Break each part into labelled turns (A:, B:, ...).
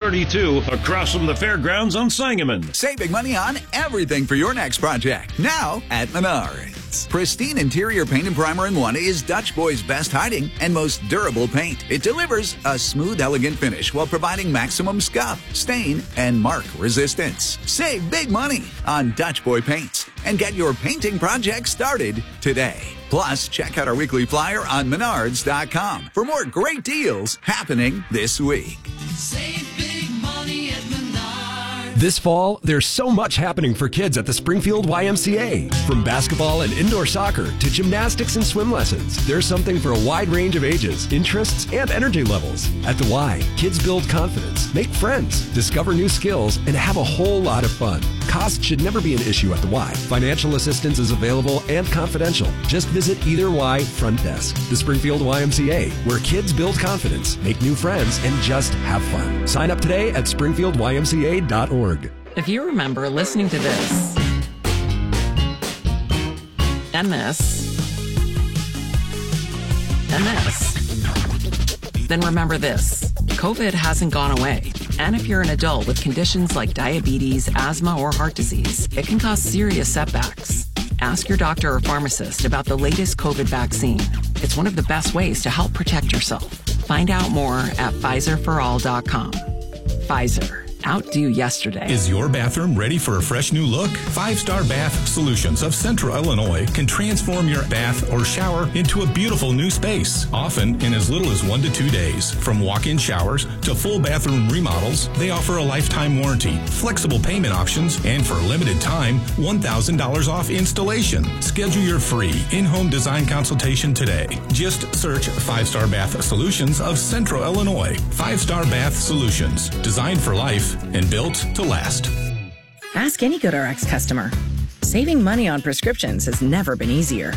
A: 32 across from the fairgrounds on Sangamon.
B: Save big money on everything for your next project. Now at Menards. Pristine interior paint and primer in one is Dutch Boy's best hiding and most durable paint. It delivers a smooth, elegant finish while providing maximum scuff, stain, and mark resistance. Save big money on Dutch Boy paints and get your painting project started today. Plus, check out our weekly flyer on Menards.com for more great deals happening this week.
C: Save big money at Menards.
D: This fall, there's so much happening for kids at the Springfield YMCA. From basketball and indoor soccer to gymnastics and swim lessons, there's something for a wide range of ages, interests, and energy levels. At the Y, kids build confidence, make friends, discover new skills, and have a whole lot of fun. Cost should never be an issue at the Y. Financial assistance is available and confidential. Just visit either Y front desk. The Springfield YMCA, where kids build confidence, make new friends, and just have fun. Sign up today at springfieldymca.org.
E: If you remember listening to this, and this, and this, then remember this. COVID hasn't gone away. And if you're an adult with conditions like diabetes, asthma, or heart disease, it can cause serious setbacks. Ask your doctor or pharmacist about the latest COVID vaccine. It's one of the best ways to help protect yourself. Find out more at PfizerForAll.com. Pfizer. Outdo yesterday.
F: Is your bathroom ready for a fresh new look? 5-Star Bath Solutions of Central Illinois can transform your bath or shower into a beautiful new space, often in as little as 1 to 2 days. From walk-in showers to full bathroom remodels, they offer a lifetime warranty, flexible payment options, and for a limited time, $1,000 off installation. Schedule your free in-home design consultation today. Just search 5-Star Bath Solutions of Central Illinois. 5-Star Bath Solutions, designed for life and built to last.
G: Ask any GoodRx customer. Saving money on prescriptions has never been easier.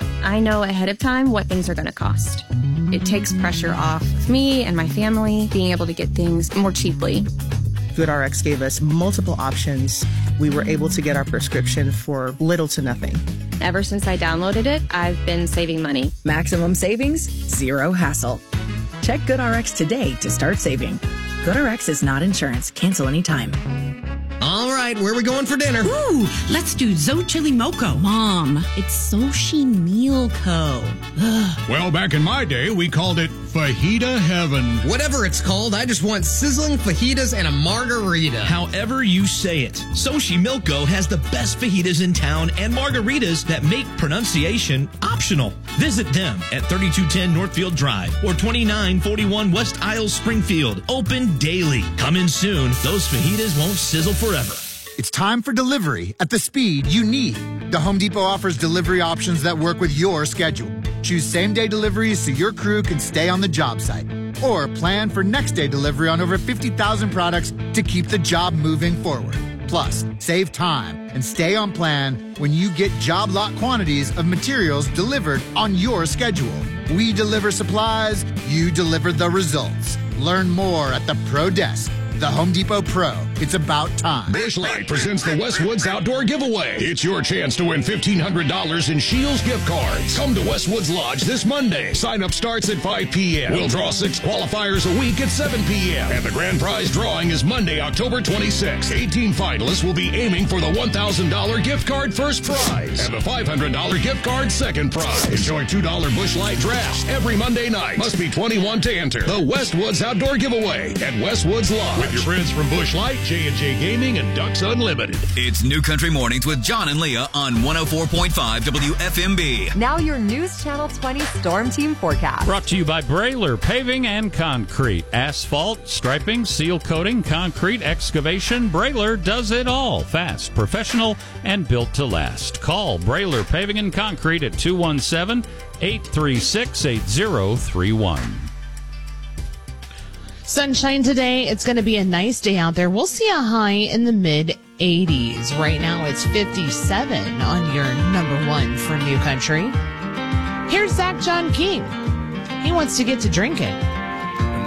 H: I know ahead of time what things are going to cost. It takes pressure off me and my family being able to get things more cheaply.
I: GoodRx gave us multiple options. We were able to get our prescription for little to nothing.
H: Ever since I downloaded it, I've been saving money.
G: Maximum savings, zero hassle. Check GoodRx today to start saving. GoodRx is not insurance. Cancel anytime.
J: All right, where are we going for dinner?
K: Ooh, let's do Zo Chili Moco. Mom, it's Soshi Meal Co.
L: Well, back in my day, we called it Fajita Heaven.
J: Whatever it's called, I just want sizzling fajitas and a margarita.
M: However you say it, Soshi Milko has the best fajitas in town and margaritas that make pronunciation optional. Visit them at 3210 Northfield Drive or 2941 West Isle, Springfield. Open daily. Come in soon. Those fajitas won't sizzle forever.
N: It's time for delivery at the speed you need. The Home Depot offers delivery options that work with your schedule. Choose same-day deliveries so your crew can stay on the job site. Or plan for next-day delivery on over 50,000 products to keep the job moving forward. Plus, save time and stay on plan when you get job lot quantities of materials delivered on your schedule. We deliver supplies, you deliver the results. Learn more at the Pro Desk. The Home Depot Pro. It's about time.
L: Busch Light presents the Westwoods Outdoor Giveaway. It's your chance to win $1,500 in Shields gift cards. Come to Westwoods Lodge this Monday. Sign up starts at 5 p.m. We'll draw 6 qualifiers a week at 7 p.m. And the grand prize drawing is Monday, October 26th. 18 finalists will be aiming for the $1,000 gift card first prize and the $500 gift card second prize. Enjoy $2 Busch Light drafts every Monday night. Must be 21 to enter. The Westwoods Outdoor Giveaway at Westwoods Lodge. With your friends from Busch Light, J&J Gaming, and Ducks Unlimited.
O: It's New Country Mornings with John and Leah on 104.5 WFMB.
P: Now your News Channel 20 Storm Team forecast.
Q: Brought to you by Brailer Paving and Concrete. Asphalt, striping, seal coating, concrete, excavation. Brailer does it all. Fast, professional, and built to last. Call Brailer Paving and Concrete at 217-836-8031.
R: Sunshine today. It's going to be a nice day out there. We'll see a high in the mid-80s. Right now it's 57 on your number one for New Country. Here's Zach John King. He wants to get to drinking.